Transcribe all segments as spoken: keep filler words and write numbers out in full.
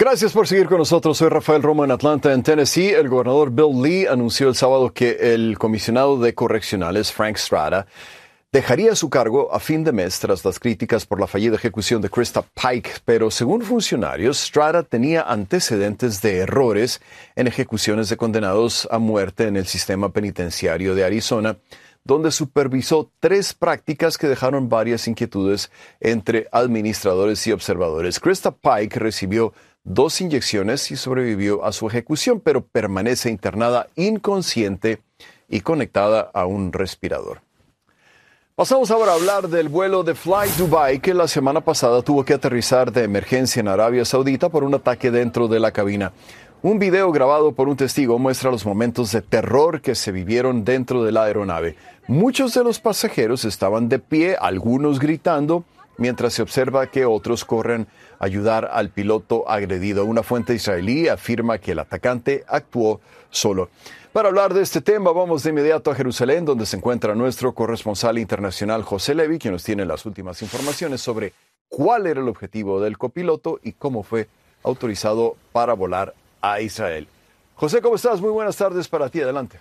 Gracias por seguir con nosotros. Soy Rafael Romo en Atlanta, en Tennessee. El gobernador Bill Lee anunció el sábado que el comisionado de correccionales, Frank Strada, dejaría su cargo a fin de mes tras las críticas por la fallida ejecución de Krista Pike, pero según funcionarios, Strada tenía antecedentes de errores en ejecuciones de condenados a muerte en el sistema penitenciario de Arizona, donde supervisó tres prácticas que dejaron varias inquietudes entre administradores y observadores. Krista Pike recibió dos inyecciones y sobrevivió a su ejecución, pero permanece internada inconsciente y conectada a un respirador. Pasamos ahora a hablar del vuelo de Fly Dubai, que la semana pasada tuvo que aterrizar de emergencia en Arabia Saudita por un ataque dentro de la cabina. Un video grabado por un testigo muestra los momentos de terror que se vivieron dentro de la aeronave. Muchos de los pasajeros estaban de pie, algunos gritando, mientras se observa que otros corren a ayudar al piloto agredido. Una fuente israelí afirma que el atacante actuó solo. Para hablar de este tema, vamos de inmediato a Jerusalén, donde se encuentra nuestro corresponsal internacional José Levi, quien nos tiene las últimas informaciones sobre cuál era el objetivo del copiloto y cómo fue autorizado para volar a Israel. José, ¿cómo estás? Muy buenas tardes para ti. Adelante.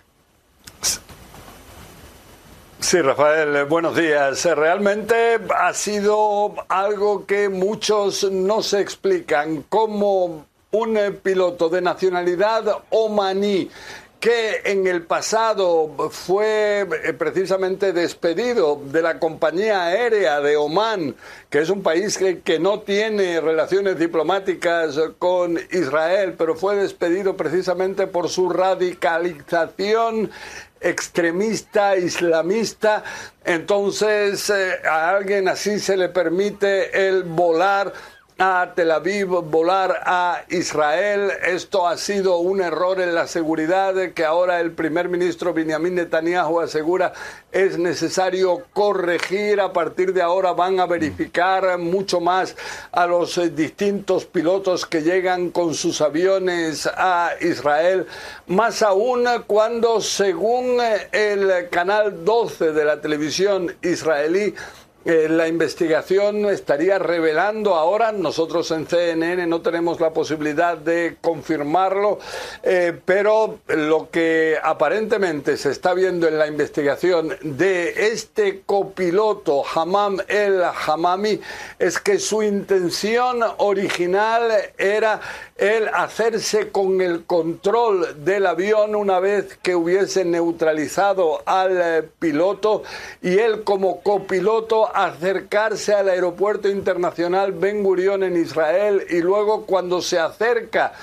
Sí, Rafael, buenos días. Realmente ha sido algo que muchos no se explican, cómo un piloto de nacionalidad omaní que en el pasado fue precisamente despedido de la compañía aérea de Omán, que es un país que, que no tiene relaciones diplomáticas con Israel, pero fue despedido precisamente por su radicalización extremista, islamista. Entonces eh, a alguien así se le permite el volar a Tel Aviv, volar a Israel. Esto ha sido un error en la seguridad que ahora el primer ministro Benjamin Netanyahu asegura es necesario corregir. A partir de ahora van a verificar mucho más a los distintos pilotos que llegan con sus aviones a Israel, más aún cuando, según el canal doce de la televisión israelí, Eh, la investigación estaría revelando ahora, nosotros en C N N no tenemos la posibilidad de confirmarlo, eh, pero lo que aparentemente se está viendo en la investigación de este copiloto Hammam el Hamami es que su intención original era el hacerse con el control del avión una vez que hubiese neutralizado al eh, piloto, y él como copiloto acercarse al aeropuerto internacional Ben Gurion en Israel, y luego cuando se acerca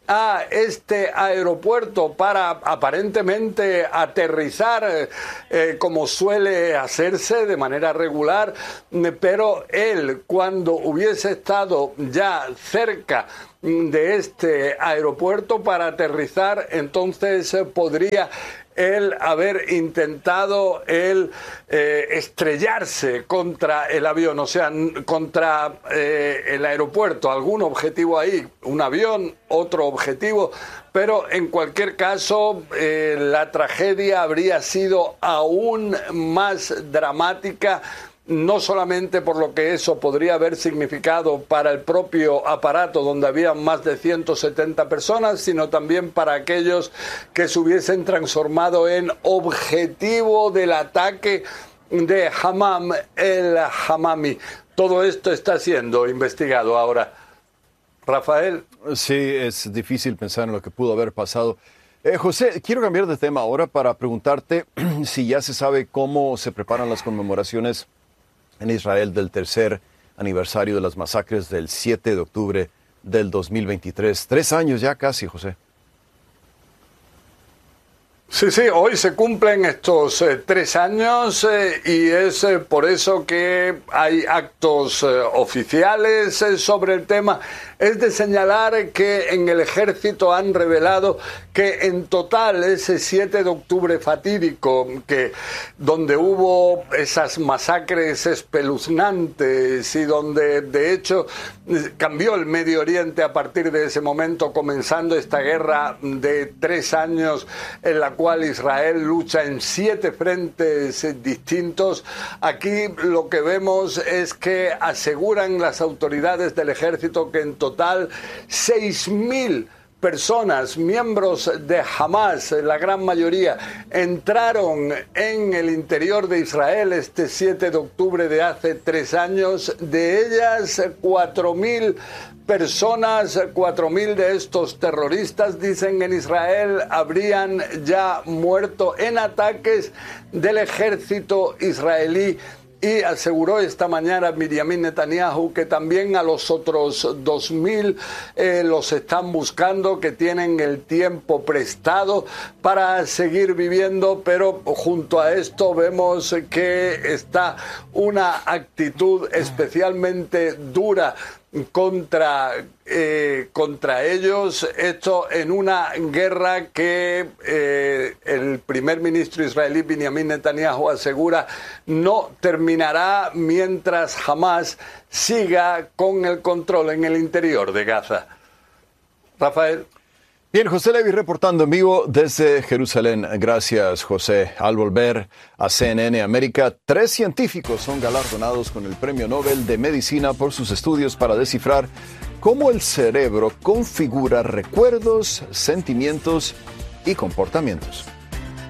a este aeropuerto para aparentemente aterrizar eh, como suele hacerse de manera regular, pero él cuando hubiese estado ya cerca de este aeropuerto para aterrizar, entonces eh, podría el haber intentado el eh, estrellarse contra el avión, o sea, contra eh, el aeropuerto, algún objetivo ahí, un avión, otro objetivo, pero en cualquier caso eh, la tragedia habría sido aún más dramática, no solamente por lo que eso podría haber significado para el propio aparato donde había más de ciento setenta personas, sino también para aquellos que se hubiesen transformado en objetivo del ataque de Hammam el Hamami. Todo esto está siendo investigado ahora. Rafael. Sí, es difícil pensar en lo que pudo haber pasado. Eh, José, quiero cambiar de tema ahora para preguntarte si ya se sabe cómo se preparan las conmemoraciones en Israel del tercer aniversario de las masacres del siete de octubre del dos mil veintitrés. Tres años ya casi, José. Sí, sí, hoy se cumplen estos eh, tres años eh, y es eh, por eso que hay actos eh, oficiales eh, sobre el tema. Es de señalar que en el ejército han revelado que en total ese siete de octubre fatídico, que donde hubo esas masacres espeluznantes y donde de hecho cambió el Medio Oriente a partir de ese momento, comenzando esta guerra de tres años en la cual Israel lucha en siete frentes distintos. Aquí lo que vemos es que aseguran las autoridades del ejército que en total seis mil personas, miembros de Hamas, la gran mayoría, entraron en el interior de Israel este siete de octubre de hace tres años. De ellas, cuatro mil personas, cuatro mil de estos terroristas, dicen en Israel, habrían ya muerto en ataques del ejército israelí. Y aseguró esta mañana Benjamin Netanyahu que también a los otros dos mil eh, los están buscando, que tienen el tiempo prestado para seguir viviendo, pero junto a esto vemos que está una actitud especialmente dura contra, eh, contra ellos, esto en una guerra que eh, el primer ministro israelí Benjamin Netanyahu asegura no terminará mientras Hamas siga con el control en el interior de Gaza. Rafael. Bien, José Levi reportando en vivo desde Jerusalén. Gracias, José. Al volver a C N N América, tres científicos son galardonados con el Premio Nobel de Medicina por sus estudios para descifrar cómo el cerebro configura recuerdos, sentimientos y comportamientos.